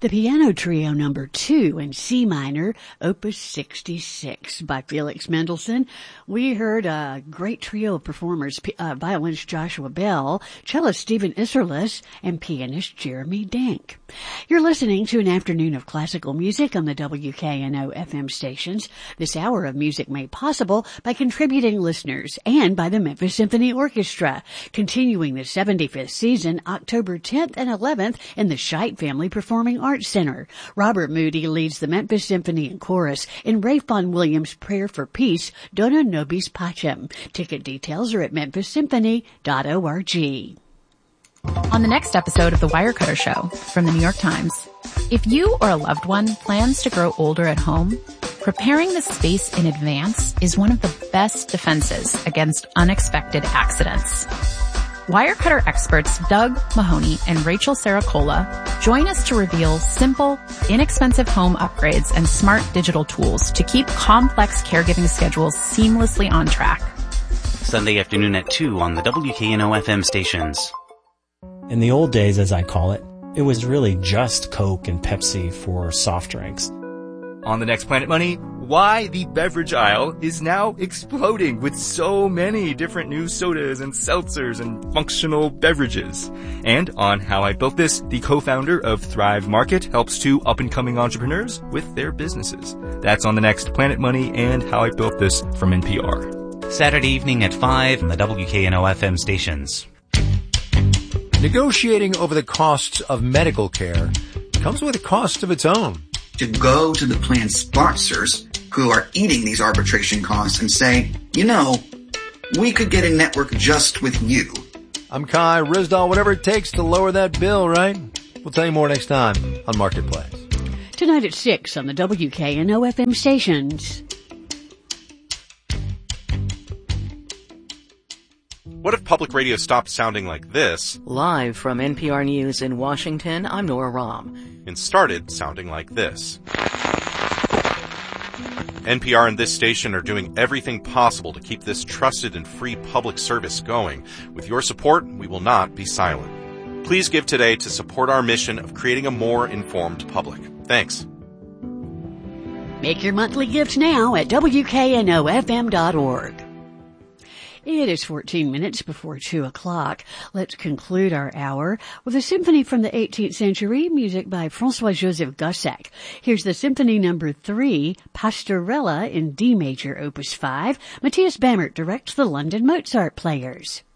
The Piano Trio number 2 in C minor, opus 66 by Felix Mendelssohn. We heard a great trio of performers, violinist Joshua Bell, cellist Stephen Isserlis, and pianist Jeremy Denk. You're listening to an afternoon of classical music on the WKNO FM stations. This hour of music made possible by contributing listeners and by the Memphis Symphony Orchestra, continuing the 75th season October 10th and 11th in the Scheidt Family Performing Arts Center. Robert Moody leads the Memphis Symphony and Chorus in Ralph Vaughan Williams' Prayer for Peace, Dona Nobis Pacem. Ticket details are at memphissymphony.org. On the next episode of The Wirecutter Show from the New York Times, if you or a loved one plans to grow older at home, preparing the space in advance is one of the best defenses against unexpected accidents. Wirecutter experts Doug Mahoney and Rachel Saracola join us to reveal simple, inexpensive home upgrades and smart digital tools to keep complex caregiving schedules seamlessly on track. Sunday afternoon at 2 on the WKNO FM stations. In the old days, as I call it, it was really just Coke and Pepsi for soft drinks. On the next Planet Money, why the beverage aisle is now exploding with so many different new sodas and seltzers and functional beverages. And on How I Built This, the co-founder of Thrive Market helps two up-and-coming entrepreneurs with their businesses. That's on the next Planet Money and How I Built This from NPR. Saturday evening at 5 on the WKNO FM stations. Negotiating over the costs of medical care comes with a cost of its own. To go to the plan sponsors who are eating these arbitration costs and say, you know, we could get a network just with you. I'm Kai Rizdal, whatever it takes to lower that bill, right? We'll tell you more next time on Marketplace. Tonight at 6 on the WKNO FM stations. What if public radio stopped sounding like this? Live from NPR News in Washington, I'm Nora Rahm. And started sounding like this. NPR and this station are doing everything possible to keep this trusted and free public service going. With your support, we will not be silent. Please give today to support our mission of creating a more informed public. Thanks. Make your monthly gifts now at WKNOFM.org. It is 14 minutes before 2 o'clock. Let's conclude our hour with a symphony from the 18th century, music by François-Joseph Gossec. Here's the Symphony number 3, Pastorella in D major, opus 5. Matthias Bamert directs the London Mozart Players.